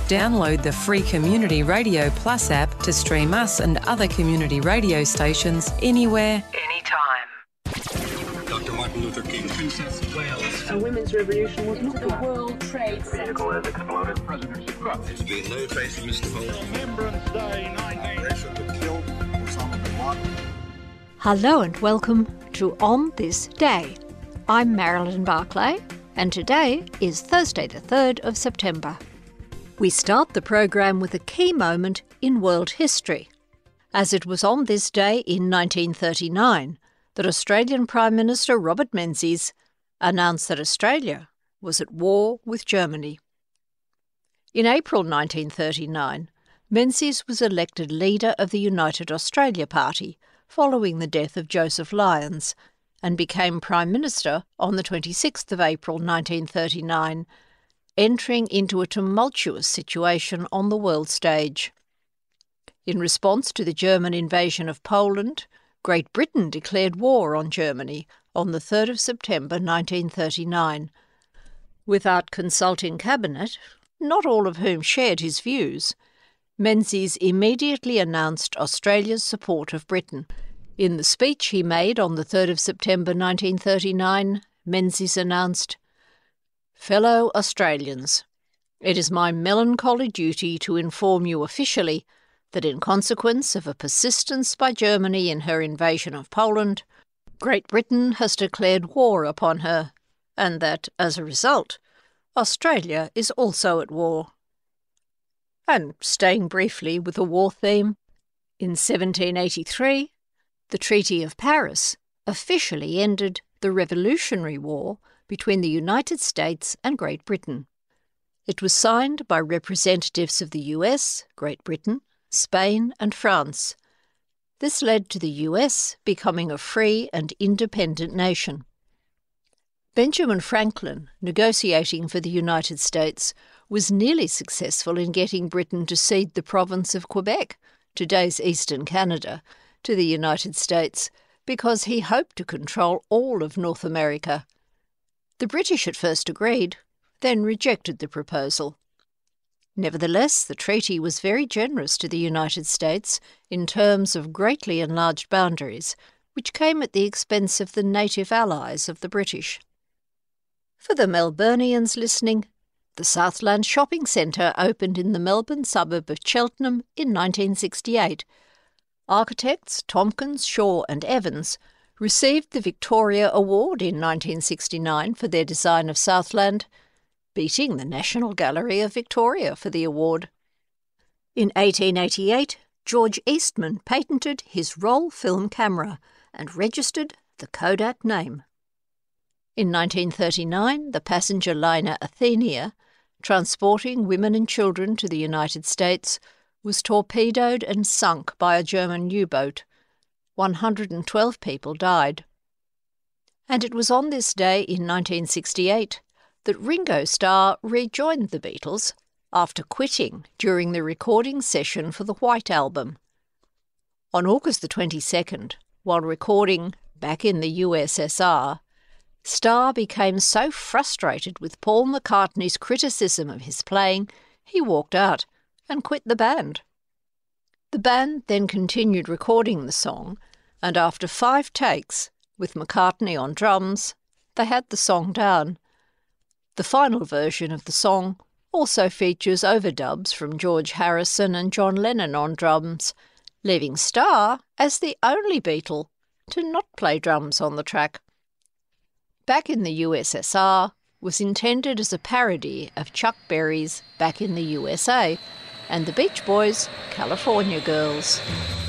Download the free Community Radio Plus app to stream us and other community radio stations anywhere, anytime. Dr. Martin Luther King. Princess of Wales. A women's revolution was not the World Trade Center. Vehicle has exploded. President Trump. There's been no trace of Mr. Holmes. Remembrance Day 19. Killed Osama bin Laden. Hello and welcome to On This Day. I'm Marilyn Barclay, and today is Thursday the 3rd of September. We start the program with a key moment in world history, as it was on this day in 1939 that Australian Prime Minister Robert Menzies announced that Australia was at war with Germany. In April 1939, Menzies was elected leader of the United Australia Party following the death of Joseph Lyons, and became Prime Minister on the 26th of April 1939, entering into a tumultuous situation on the world stage. In response to the German invasion of Poland, Great Britain declared war on Germany on the 3rd of September 1939. Without consulting Cabinet, not all of whom shared his views, Menzies immediately announced Australia's support of Britain. In the speech he made on the 3rd of September 1939, Menzies announced, "Fellow Australians, it is my melancholy duty to inform you officially that in consequence of a persistence by Germany in her invasion of Poland, Great Britain has declared war upon her, and that, as a result, Australia is also at war." And staying briefly with the war theme, in 1783, the Treaty of Paris officially ended the Revolutionary War between the United States and Great Britain. It was signed by representatives of the US, Great Britain, Spain and France. This led to the US becoming a free and independent nation. Benjamin Franklin, negotiating for the United States, was nearly successful in getting Britain to cede the province of Quebec, today's eastern Canada, to the United States, because he hoped to control all of North America. The British at first agreed, then rejected the proposal. Nevertheless, the treaty was very generous to the United States in terms of greatly enlarged boundaries, which came at the expense of the native allies of the British. For the Melburnians listening, the Southland Shopping Centre opened in the Melbourne suburb of Cheltenham in 1968. Architects Tompkins, Shaw and Evans received the Victoria Award in 1969 for their design of Southland, beating the National Gallery of Victoria for the award. In 1888, George Eastman patented his roll film camera and registered the Kodak name. In 1939, the passenger liner Athenia, transporting women and children to the United States, was torpedoed and sunk by a German U-boat. 112 people died. And it was on this day in 1968 that Ringo Starr rejoined the Beatles after quitting during the recording session for the White Album. On August the 22nd, while recording Back in the USSR, Starr became so frustrated with Paul McCartney's criticism of his playing, he walked out and quit the band. The band then continued recording the song, and after 5 takes, with McCartney on drums, they had the song down. The final version of the song also features overdubs from George Harrison and John Lennon on drums, leaving Starr as the only Beatle to not play drums on the track. Back in the USSR was intended as a parody of Chuck Berry's Back in the USA and the Beach Boys' California Girls.